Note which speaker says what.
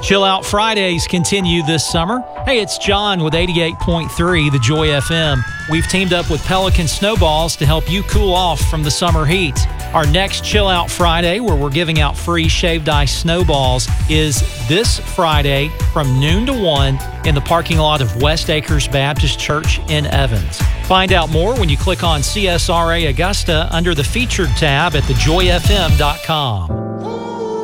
Speaker 1: Chill Out Fridays continue this summer. Hey, it's John with 88.3 The Joy FM. We've teamed up with Pelican Snowballs to help you cool off from the summer heat. Our next Chill Out Friday, where we're giving out free shaved ice snowballs, is this Friday from noon to 1 in the parking lot of West Acres Baptist Church in Evans. Find out more when you click on CSRA Augusta under the Featured tab at thejoyfm.com.